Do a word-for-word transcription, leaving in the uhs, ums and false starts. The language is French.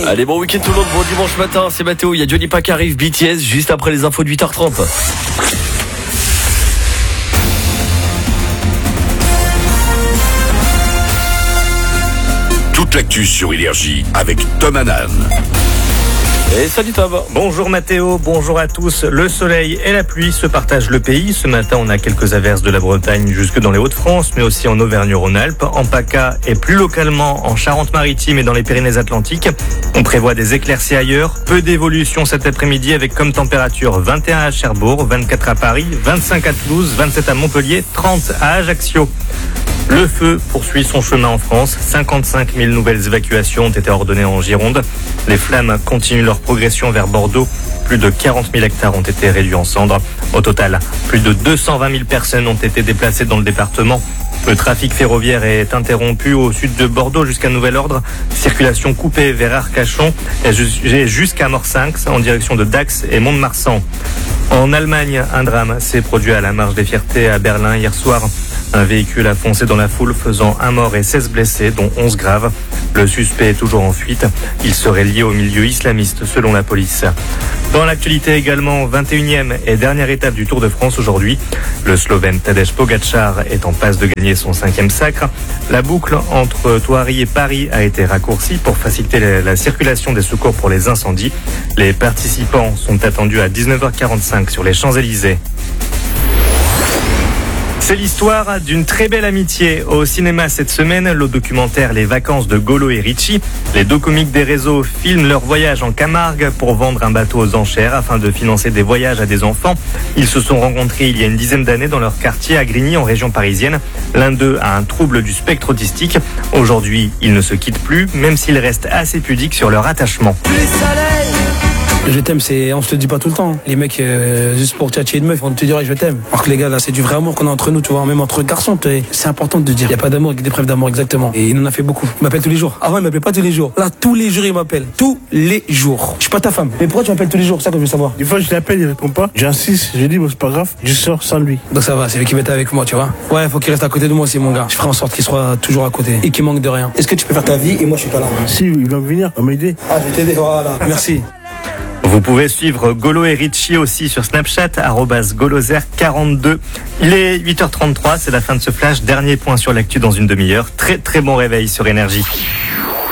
Allez, bon week-end tout le monde, bon dimanche matin, c'est Mathéo, il y a Johnny Pack qui arrive, B T S, juste après les infos de huit heures trente. Toute l'actu sur Énergie avec Tom Hanan. Et salut Tom. Bonjour Mathéo, bonjour à tous. Le soleil et la pluie se partagent le pays. Ce matin, on a quelques averses de la Bretagne jusque dans les Hauts-de-France, mais aussi en Auvergne-Rhône-Alpes, en PACA et plus localement en Charente-Maritime et dans les Pyrénées-Atlantiques. On prévoit des éclaircies ailleurs. Peu d'évolution cet après-midi avec comme température vingt et un à Cherbourg, vingt-quatre à Paris, vingt-cinq à Toulouse, vingt-sept à Montpellier, trente à Ajaccio. Le feu poursuit son chemin en France. cinquante-cinq mille nouvelles évacuations ont été ordonnées en Gironde. Les flammes continuent leur progression vers Bordeaux. Plus de quarante mille hectares ont été réduits en cendres. Au total, plus de deux cent vingt mille personnes ont été déplacées dans le département. Le trafic ferroviaire est interrompu au sud de Bordeaux jusqu'à nouvel ordre. Circulation coupée vers Arcachon et jusqu'à Morsinx en direction de Dax et Mont-de-Marsan. En Allemagne, un drame s'est produit à la Marche des Fiertés à Berlin hier soir. Un véhicule a foncé dans la foule faisant un mort et seize blessés, dont onze graves. Le suspect est toujours en fuite. Il serait lié au milieu islamiste selon la police. Dans l'actualité également, vingt et unième et dernière étape du Tour de France aujourd'hui. Le Slovène Tadej Pogačar est en passe de gagner son cinquième sacre. La boucle entre Thoiry et Paris a été raccourcie pour faciliter la circulation des secours pour les incendies. Les participants sont attendus à dix-neuf heures quarante-cinq sur les Champs-Élysées. C'est l'histoire d'une très belle amitié. Au cinéma cette semaine, le documentaire Les vacances de Golo et Richie. Les deux comiques des réseaux filment leur voyage en Camargue pour vendre un bateau aux enchères afin de financer des voyages à des enfants. Ils se sont rencontrés il y a une dizaine d'années dans leur quartier à Grigny en région parisienne. L'un d'eux a un trouble du spectre autistique. Aujourd'hui, ils ne se quittent plus, même s'ils restent assez pudiques sur leur attachement. Je t'aime, c'est, on se le dit pas tout le temps. Les mecs, euh, juste pour tchatcher une meuf, on te dirait je t'aime. Alors que les gars, là, c'est du vrai amour qu'on a entre nous, tu vois, même entre garçons. C'est important de dire. Il y a pas d'amour, il y a des preuves d'amour, exactement. Et il en a fait beaucoup. Il m'appelle tous les jours. Avant, il m'appelait pas tous les jours. Là, tous les jours, il m'appelle. Tous les jours. Je suis pas ta femme. Mais pourquoi tu m'appelles tous les jours? C'est ça que je veux savoir. Des fois, je l'appelle, il répond pas. J'insiste, je dis, bon, c'est pas grave, je sors sans lui. Donc ça va, c'est lui qui va être avec moi, tu vois. Ouais, faut qu'il reste à côté de moi aussi, mon gars. Je ferai en sorte qu'il soit toujours à côté et qu'il manque de rien. Est-ce que tu peux faire ta vie et moi, je suis pas là? Si, il va venir, on va m'aider. Ah, je vais t'aider, voilà. Merci. Vous pouvez suivre Golo et Richie aussi sur Snapchat, arobase golozer quarante-deux. Il est huit heures trente-trois, c'est la fin de ce flash. Dernier point sur l'actu dans une demi-heure. Très très bon réveil sur Énergie.